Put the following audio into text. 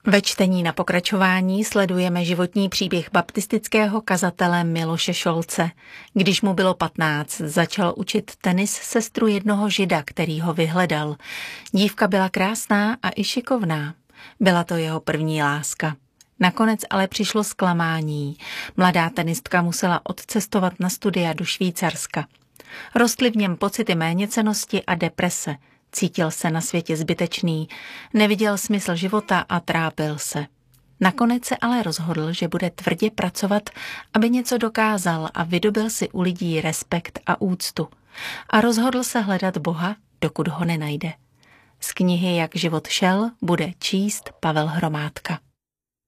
Ve čtení na pokračování sledujeme životní příběh baptistického kazatele Miloše Šolce. Když mu bylo 15, začal učit tenis sestru jednoho žida, který ho vyhledal. Dívka byla krásná a i šikovná. Byla to jeho první láska. Nakonec ale přišlo zklamání. Mladá tenistka musela odcestovat na studia do Švýcarska. Rostly v něm pocity méněcennosti a deprese. Cítil se na světě zbytečný, neviděl smysl života a trápil se. Nakonec se ale rozhodl, že bude tvrdě pracovat, aby něco dokázal a vydobyl si u lidí respekt a úctu. A rozhodl se hledat Boha, dokud ho nenajde. Z knihy Jak život šel bude číst Pavel Hromádka.